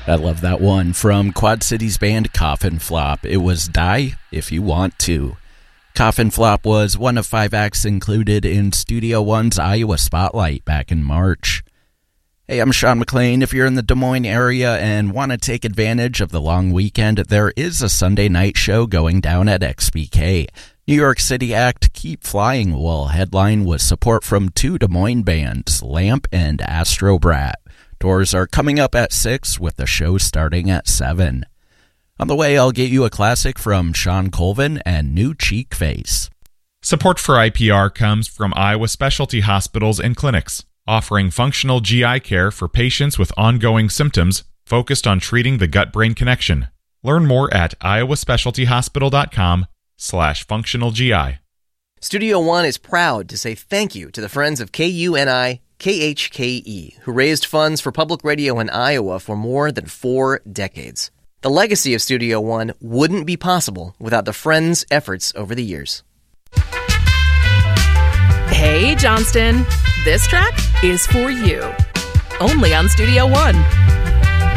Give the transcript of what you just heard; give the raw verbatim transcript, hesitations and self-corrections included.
I love that one from Quad Cities band Coffin Flop. It was Die If You Want To. Coffin Flop was one of five acts included in Studio One's Iowa Spotlight back in March. Hey, I'm Sean McLean. If you're in the Des Moines area and want to take advantage of the long weekend, there is a Sunday night show going down at X B K. New York City act Keep Flying will headline with support from two Des Moines bands, Lamp and Astro Brat. Doors are coming up at six with the show starting at seven. On the way, I'll get you a classic from Sean Colvin and New Cheek Face. Support for I P R comes from Iowa Specialty Hospitals and Clinics, offering functional G I care for patients with ongoing symptoms focused on treating the gut-brain connection. Learn more at iowaspecialtyhospital.com slash functional GI. Studio One is proud to say thank you to the friends of K U N I K H K E, who raised funds for public radio in Iowa for more than four decades. The legacy of Studio One wouldn't be possible without the friends' efforts over the years. Hey, Johnston, this track is for you. Only on Studio One.